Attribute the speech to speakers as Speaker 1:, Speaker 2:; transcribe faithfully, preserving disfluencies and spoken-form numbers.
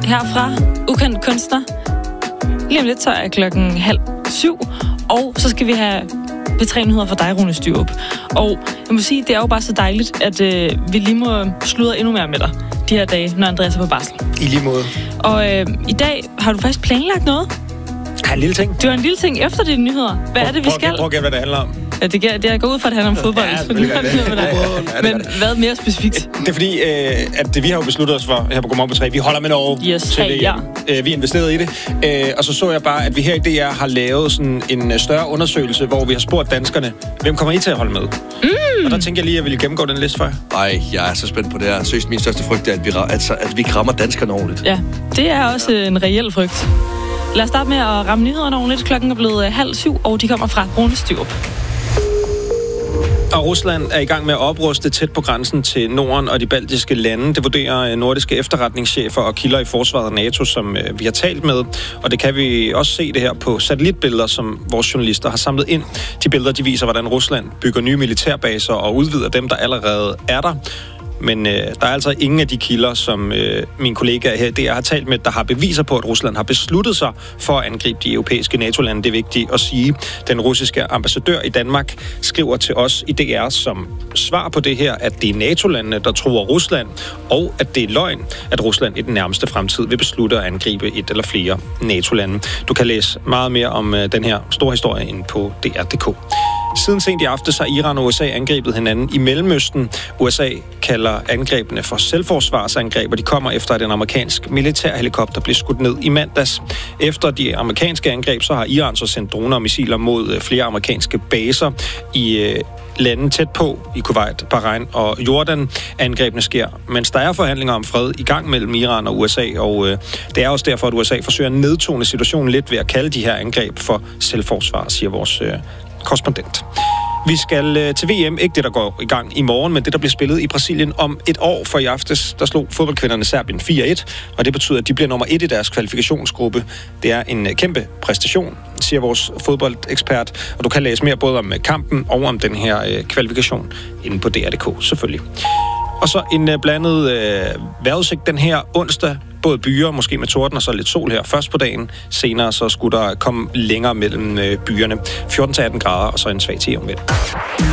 Speaker 1: her fra Ukendt Kunstner. Lige om lidt, så er klokken halv syv, og så skal vi have P tre nyheder fra dig, Rune Styrup. Og jeg må sige, det er jo bare så dejligt, at øh, vi lige må sludre endnu mere med dig de her dage, når Andreas er på barsel.
Speaker 2: I lige måde.
Speaker 1: Og øh, i dag har du faktisk planlagt noget.
Speaker 2: Ja, en lille ting.
Speaker 1: Du har en lille ting efter dine nyheder. Hvad
Speaker 2: prøv,
Speaker 1: er det, vi skal?
Speaker 2: Prøv at gætte, hvad det handler om.
Speaker 1: Ja, det, det er gået ud fra, at det handler om fodbold.
Speaker 2: Ja, det gør det.
Speaker 1: Men hvad mere specifikt?
Speaker 2: Det er fordi, øh, at vi har jo besluttet os for, her på Godmorgen P tre, vi holder med Norge
Speaker 1: yes,
Speaker 2: til
Speaker 1: hey, ja.
Speaker 2: øh, vi er investeret i det. Øh, og så så jeg bare, at vi her i D R har lavet sådan en større undersøgelse, hvor vi har spurgt danskerne, hvem kommer I til at holde med? Mm. Og der tænker jeg lige, at jeg ville gennemgå den liste for jer.
Speaker 3: Ej, jeg er så spændt på det her. Seriøst, min største frygt er, at vi, at, at vi krammer danskerne ordentligt.
Speaker 1: Ja, det er også en reel frygt. Lad os starte med at ramme nyhederne ordentligt. Klokken er blevet halv syv, og de kommer fra Rune Styrup.
Speaker 2: Og Rusland er i gang med at opruste tæt på grænsen til Norden og de baltiske lande. Det vurderer nordiske efterretningschefer og kilder i forsvaret af NATO, som vi har talt med. Og det kan vi også se det her på satellitbilleder, som vores journalister har samlet ind. De billeder, de viser, hvordan Rusland bygger nye militærbaser og udvider dem, der allerede er der. Men øh, der er altså ingen af de kilder, som øh, mine kollegaer her i D R har talt med, der har beviser på, at Rusland har besluttet sig for at angribe de europæiske NATO-lande. Det er vigtigt at sige. Den russiske ambassadør i Danmark skriver til os i D R som svar på det her, at det er NATO-landene, der truer Rusland, og at det er løgn, at Rusland i den nærmeste fremtid vil beslutte at angribe et eller flere NATO-lande. Du kan læse meget mere om øh, den her store historie inde på D R punktum d k. Siden sent i aftes har Iran og U S A angrebet hinanden i Mellemøsten. U S A kalder angrebene for selvforsvarsangreb, og de kommer efter, at en amerikansk militærhelikopter blev skudt ned i mandags. Efter de amerikanske angreb, så har Iran så sendt droner og missiler mod flere amerikanske baser i lande tæt på, i Kuwait, Bahrain og Jordan. Angrebene sker, mens der er forhandlinger om fred i gang mellem Iran og U S A, og øh, det er også derfor, at U S A forsøger at nedtone situationen lidt ved at kalde de her angreb for selvforsvar, siger vores øh, korrespondent. Vi skal øh, til V M, ikke det, der går i gang i morgen, men det, der bliver spillet i Brasilien om et år. For i aftes, der slog fodboldkvinderne Serbien fire et, og det betyder, at de bliver nummer et i deres kvalifikationsgruppe. Det er en øh, kæmpe præstation, siger vores fodboldekspert, og du kan læse mere både om kampen og om den her øh, kvalifikation inde på D R punktum d k, selvfølgelig. Og så en øh, blandet øh, vejrudsigt den her onsdag. Både byer, måske med torden og så lidt sol her først på dagen. Senere så skulle der komme længere mellem øh, byerne. fjorten til atten grader og så en svag til om lidt.